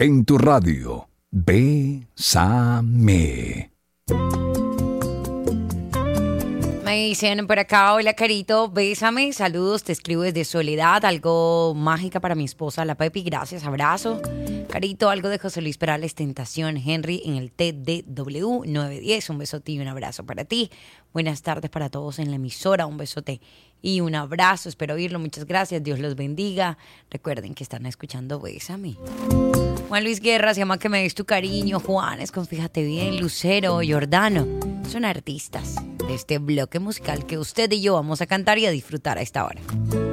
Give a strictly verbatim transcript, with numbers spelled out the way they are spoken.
en tu radio. Bésame. Me dicen por acá, hola Carito, bésame, saludos, te escribo desde Soledad, algo mágica para mi esposa, la Pepi, gracias, abrazo. Carito, algo de José Luis Perales, Tentación, Henry en el T D W nueve diez, un besote y un abrazo para ti. Buenas tardes para todos en la emisora, un besote y un abrazo, espero oírlo, muchas gracias, Dios los bendiga. Recuerden que están escuchando Bésame. Juan Luis Guerra, se llama Que me des tu cariño. Juanes, con Fíjate Bien, Lucero, Jordano, son artistas de este bloque musical que usted y yo vamos a cantar y a disfrutar a esta hora.